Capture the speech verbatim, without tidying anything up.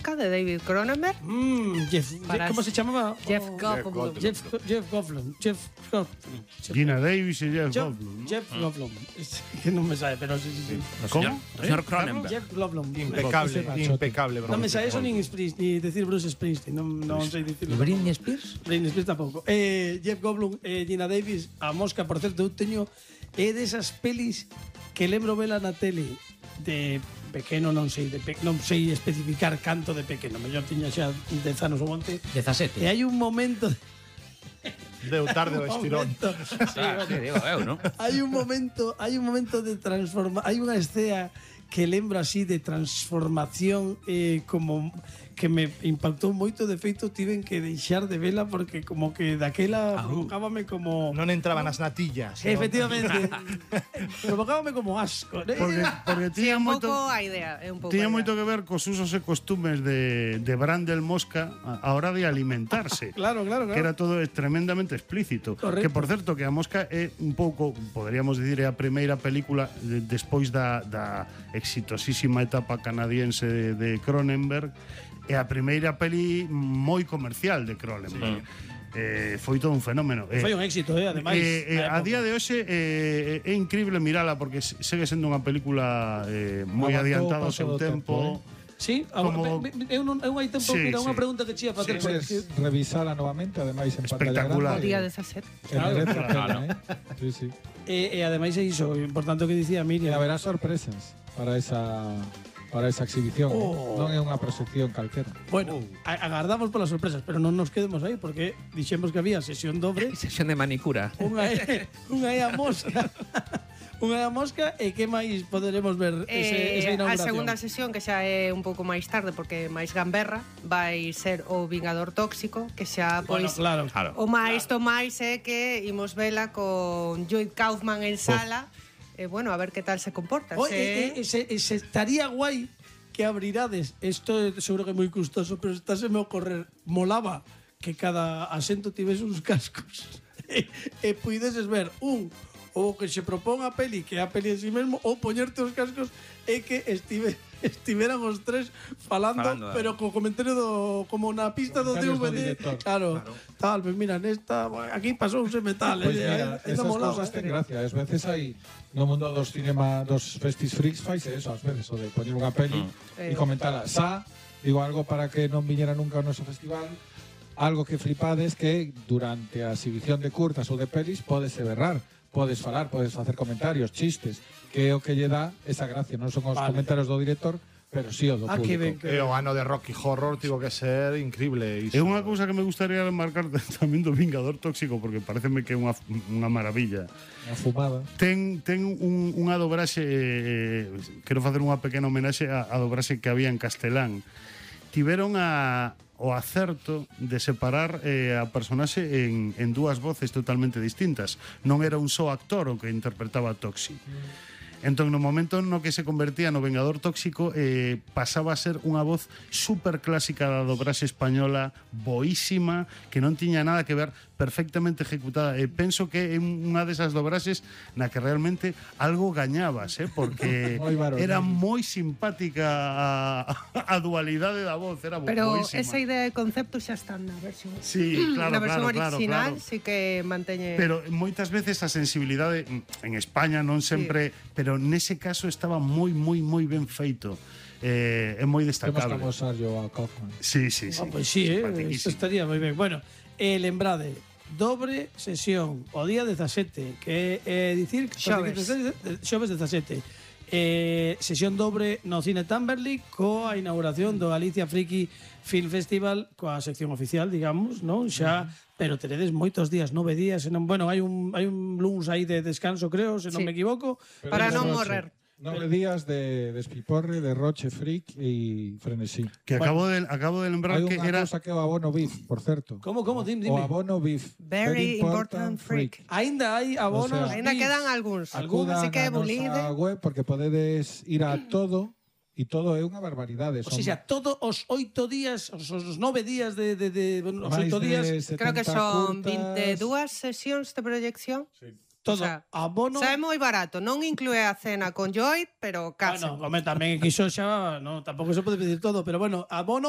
Mosca, de David Cronenberg. Mm, Jeff, Para ¿cómo se llamaba? Jeff Oh, Goldblum. Jeff, Jeff Goldblum. Jeff Goldblum. Jeff- Gina Davis y Jeff Jeff, Goldblum, ¿no? Jeff Goldblum. Es que no me sabe, pero sí, sí, sí. ¿Cómo? O señor Cronenberg. Jeff Goldblum. Impecable, impecable. No me sabe eso ni, Spring- ni decir Bruce Springsteen. No, no sé decirlo. Britney Spears? Britney Spears tampouco. Eh, Jeff Goldblum, eh, Gina Davis, a Mosca, por certo, eu teño é desas pelis que lembro vela na tele de pequeno, non sei, de pe non sei especificar canto de pequeno, mellor tiña xa dez anos ou onte. dezasete. E hai un momento Deu tarde o estirón. momento, Ah, sí, digo eu, non? hai un momento, hai un momento de transforma, hai unha escena que lembro así de transformación eh, como que me impactou moito, de feito tiven que deixar de vela porque como que daquela Ah, provocábame como Non entraban as natillas. non? efectivamente provocábame como asco, ¿no? Porque, porque Sí, tiña un moito, pouco a idea, é un pouco. tiña a idea. moito que ver cos usos e costumes de, de Brandel Mosca a a hora de alimentarse. Claro, claro, claro. Que era todo tremendamente explícito. Correcto. Que, por certo, que a Mosca é un pouco, poderíamos dicir, é a primeira película de, despois da, da exitosísima etapa canadiense de, de Cronenberg, é a primeira peli moi comercial de Cronenberg. Eh, foi todo un fenómeno. Eh, Foi un éxito, eh, ademais. Eh, eh, na a época. día de hoxe eh, é increíble mirala porque se- segue sendo unha película eh, moi Avanzou adiantada ao o paso seu do tempo. tempo, Sí, como- como... eu non eu hai tempo Sí, que era unha sí. pregunta que chía facer Sí, porque- Puedes revisala novamente, ademais en pantalla Espectacular. O grande. día dezasete. Que merece a Claro. pena, eh? Sí, sí. e, e ademais é iso, o importante o que dicía E Miriam. haberá sorpresas para esa para esa exhibición. Oh. Non é unha proxección calquera. Bueno, a- agardamos polas sorpresas, pero non nos quedemos aí porque dixemos que había sesión dobre. Sesión de manicura. Unha é, unha é a Mosca. Unha é a Mosca e que máis poderemos ver ese, esa Eh, a inauguración? segunda sesión, que xa é un pouco máis tarde porque é máis gamberra, vai ser o Vingador Tóxico, que xa Bueno, pois claro. Claro. o máis to máis é que imos vela con Joy Kaufman en sala. E bueno, a ver que tal se comporta. O, se... e, e, se, e se estaría guai que abrirades. Isto é seguro que é moi custoso, pero estáseme a ocorrer. Molaba que cada asento tivese uns cascos e, e puideses ver un o que se propón a peli, que é a peli en sí mesmo, ou poñerte os cascos e que estive, estiveran os tres falando, Falando, eh. pero co comentario do como na pista do D Comentarios do V D. director. Claro, tal, pues mira, nesta, aquí pasou un metal, Pois eh, mira, eh, esas molaba, cousas eh. ten gracia. Ás veces hai no mundo dos cinema, dos festis freaks, faise eso, ás veces, o de poñer unha peli e Eh. comentarla. Xa, digo algo para que non viñera nunca ao noso festival, algo que flipades que durante a exhibición de curtas ou de pelis podes berrar, podes falar, podes facer comentarios, chistes, que é o que lle dá esa gracia. Non son os Vale. comentarios do director, pero sí o do Ah, que ben, público. que E o ano de Rocky Horror tivo que ser increíble. É unha cousa que me gustaría remarcar tamén do Vingador Tóxico porque pareceme que é unha, unha maravilla. Unha fumada. Ten, ten un, unha dobraxe eh, quero facer unha pequena homenaxe a, a dobraxe que había en castelán. Tiveron a, o acerto de separar eh, a personaxe en, en dúas voces totalmente distintas. Non era un só actor o que interpretaba a Toxi. Entón, no momento no que se convertía no Vengador Tóxico, eh, pasaba a ser unha voz super clásica da dobraxe española, boísima, que non tiña nada que ver, perfectamente ejecutada. E penso que é unha desas dobraxes na que realmente algo gañabas, eh, porque Moi varonil. era moi simpática a, a dualidade da voz, era Pero boísima. esa idea de concepto xa está na versión. Sí, claro, na versión claro, claro, original claro. sí que manteñe. Pero moitas veces a sensibilidade en España non sempre, sí. pero nese caso estaba moi moi moi ben feito. Eh, é moi Temos que destacable. amosarlo a Kaufman. Sí, sí, sí. Ah, pois sí, eh, Simpaticísimo. isto estaría moi ben. Bueno, eh, lembrade, dobre sesión o día dezasete, que é eh, dicir que Xoves. xoves dezasete. Eh, sesión dobre no Cine Tamberley coa inauguración do Galicia Friki Film Festival coa sección oficial, digamos, non? Xa, pero teredes moitos días, nove días, senón, bueno, hai un hai un luns aí de descanso, creo, se non Sí. me equivoco. Para Pero non de morrer. Nove días de despiporre, de roche, freak e frenesí. Que acabo de acabo de lembrar Hai que unha era cousa que é o abono B I F, por certo. Como, como, dim, O dime. abono B I F. Very important freak. Aínda hai abonos. O sea, Ainda bis. quedan algúns. Acudan Así que a nosa bulide. web porque podedes ir a todo e todo é unha barbaridade. O sea, todos os oito días, os, os nove días de, de, de bueno, os máis oito de días, Creo que setenta son curtas. veintidúas sesións de proyección. todo o sea, abono. Xa é moi barato, non inclúe a cena con Joy, pero case. Bueno, home, tamén que iso xa, no, tampouco se pode pedir todo, pero bueno, abono